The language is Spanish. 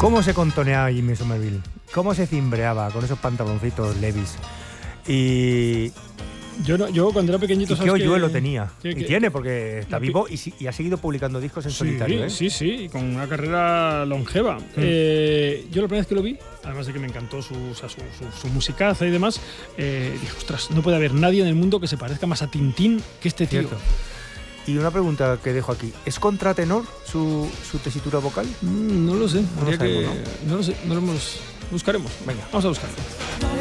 ¿Cómo se contoneaba Jimmy Somerville? ¿Cómo se cimbreaba con esos pantaloncitos Levi's? Y yo cuando era pequeñito... qué hoyuelo tenía. Y tiene, porque está vivo y ha seguido publicando discos en solitario. Sí, con una carrera longeva. Yo la primera vez que lo vi, además de que me encantó su musicaza y demás, dije, ostras, no puede haber nadie en el mundo que se parezca más a Tintín que este tío. Cierto. Y una pregunta que dejo aquí. ¿Es contratenor su tesitura vocal? No lo sé. No lo sabemos, no lo sé. Buscaremos. Venga. Vamos a buscarlo.